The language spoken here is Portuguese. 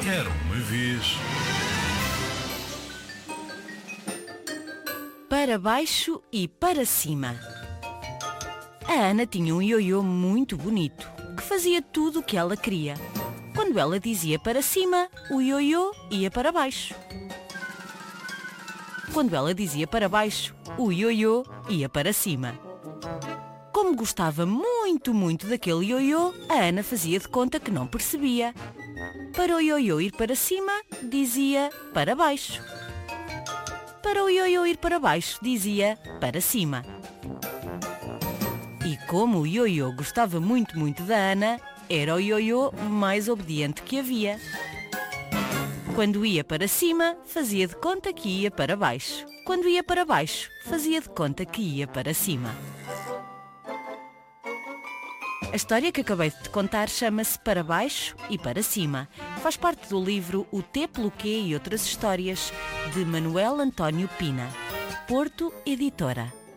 Era uma vez. Para baixo e para cima. A Ana tinha um ioiô muito bonito, que fazia tudo o que ela queria. Quando ela dizia para cima, o ioiô ia para baixo. Quando ela dizia para baixo, o ioiô ia para cima. Como gostava muito, muito daquele ioiô, a Ana fazia de conta que não percebia. Para o ioiô ir para cima, dizia para baixo. Para o ioiô ir para baixo, dizia para cima. E como o ioiô gostava muito, muito da Ana, era o ioiô mais obediente que havia. Quando ia para cima, fazia de conta que ia para baixo. Quando ia para baixo, fazia de conta que ia para cima. A história que acabei de te contar chama-se Para Baixo e Para Cima. Faz parte do livro O T pelo Q e Outras Histórias, de Manuel António Pina. Porto Editora.